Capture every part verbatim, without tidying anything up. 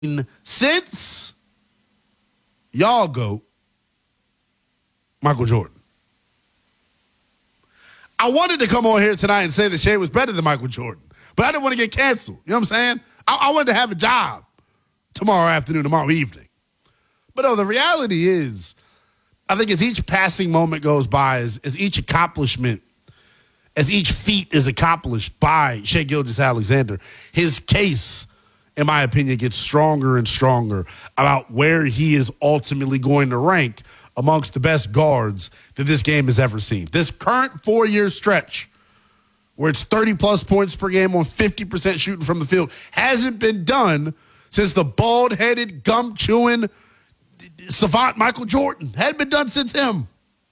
since y'all go Michael Jordan. I wanted to come on here tonight and say that Shea was better than Michael Jordan, but I didn't want to get canceled. You know what I'm saying? I, I wanted to have a job tomorrow afternoon, tomorrow evening. But no, the reality is, I think as each passing moment goes by, as, as each accomplishment, as each feat is accomplished by Shai Gilgeous-Alexander, his case, in my opinion, gets stronger and stronger about where he is ultimately going to rank amongst the best guards that this game has ever seen. This current four-year stretch where it's thirty-plus points per game on fifty percent shooting from the field hasn't been done since the bald-headed, gum-chewing savant Michael Jordan. Hadn't been done since him.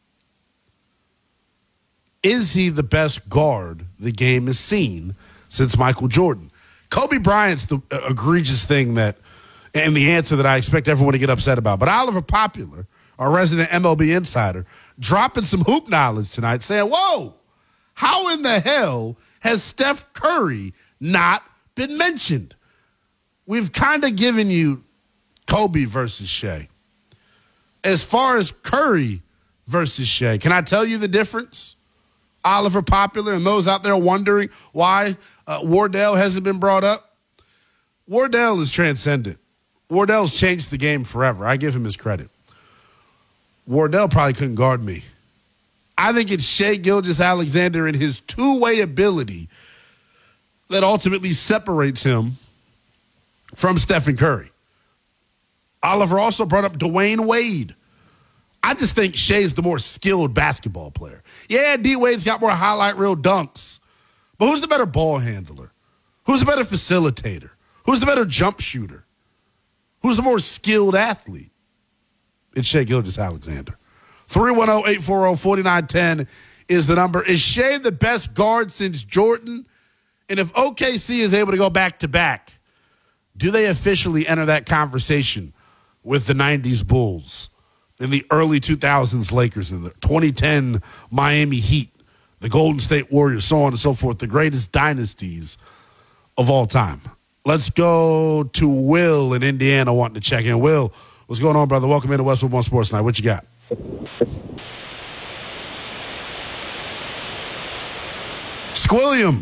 Is he the best guard the game has seen since Michael Jordan? Kobe Bryant's the egregious thing that, and the answer that I expect everyone to get upset about. But Oliver Popular, our resident M L B insider, dropping some hoop knowledge tonight, saying, whoa, how in the hell has Steph Curry not been mentioned? We've kind of given you Kobe versus Shea. As far as Curry versus Shea, can I tell you the difference? Oliver Popular and those out there wondering why uh, Wardell hasn't been brought up. Wardell is transcendent. Wardell's changed the game forever. I give him his credit. Wardell probably couldn't guard me. I think it's Shai Gilgeous-Alexander and his two-way ability that ultimately separates him from Stephen Curry. Oliver also brought up Dwayne Wade. I just think Shai's the more skilled basketball player. Yeah, D-Wade's got more highlight reel dunks, but who's the better ball handler? Who's the better facilitator? Who's the better jump shooter? Who's the more skilled athlete? It's Shai Gilgeous-Alexander. three one zero, eight four zero, four nine one zero is the number. Is Shai the best guard since Jordan? And if O K C is able to go back-to-back, do they officially enter that conversation with the nineties Bulls, in the early two thousands Lakers, in the twenty ten Miami Heat, the Golden State Warriors, so on and so forth, the greatest dynasties of all time? Let's go to Will in Indiana wanting to check in. Will, what's going on, brother? Welcome into Westwood One Sports Night. What you got? Squilliam.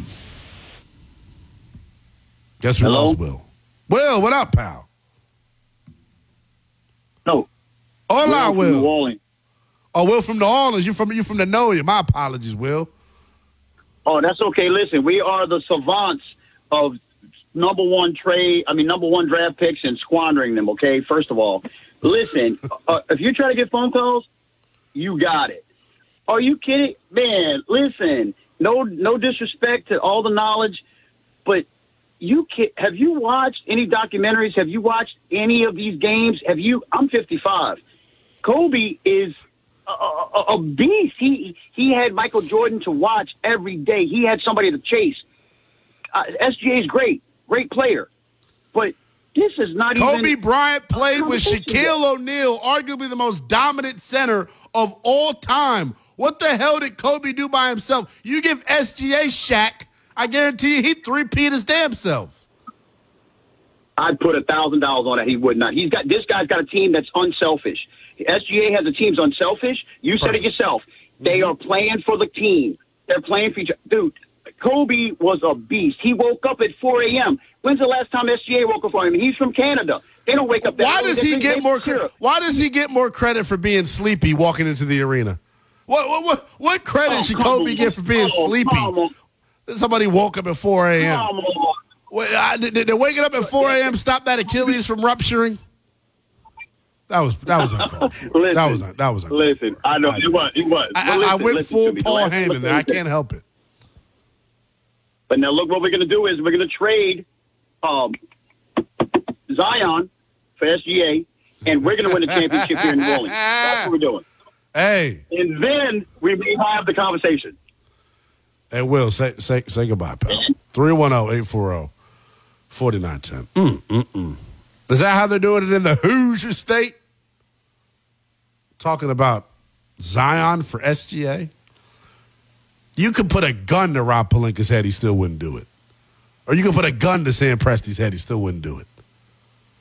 Guess we Hello? lost Will. Will, what up, pal? No. Hola, Will. Will. From New Orleans. Oh, Will from New Orleans. You from you from the know you. My apologies, Will. Oh, that's okay. Listen, we are the savants of number one trade, I mean, number one draft picks and squandering them, okay? First of all, listen, uh, if you're trying to get phone calls, you got it. Are you kidding? Man, listen, no no disrespect to all the knowledge, but you can, have you watched any documentaries? Have you watched any of these games? Have you? I'm fifty-five. Kobe is a, a, a beast. He he had Michael Jordan to watch every day. He had somebody to chase. Uh, S G A is great, great player, but this is not Kobe even. Bryant played with Shaquille O'Neal, arguably the most dominant center of all time. What the hell did Kobe do by himself? You give S G A Shaq, I guarantee you he'd three-peat his damn self. I'd put a thousand dollars on it. He would not. He's got this guy's got a team that's unselfish. S G A has a team's unselfish. You said Perfect. it yourself. They are playing for the team. They're playing for each other. Dude, Kobe was a beast. He woke up at four a.m. When's the last time S G A woke up for him? He's from Canada. They don't wake up that Why early. does They he drink get maple more? syrup. Why does he get more credit for being sleepy walking into the arena? What what what, what credit Oh, should come Kobe on. get for being Oh, sleepy? come on. Somebody woke up at four a.m. Come on. Wait, I, did, did waking up at four a.m. stop that Achilles from rupturing? That was that was uncalled for. Listen, that was that was uncalled Listen, for. I know I, it was. It was. I, But I, I listen, went listen full to me. The Paul last- Heyman listen there. I to me. can't help it. But now look what we're going to do is we're going to trade um, Zion for S G A, and we're going to win the championship here in New Orleans. That's what we're doing. Hey, And then we may have the conversation. hey, Will, say say say goodbye, pal. three one zero, eight four zero, four nine one zero. Mm, mm, mm. Is that how they're doing it in the Hoosier State? Talking about Zion for S G A? You could put a gun to Rob Pelinka's head, he still wouldn't do it. Or you could put a gun to Sam Presti's head, he still wouldn't do it.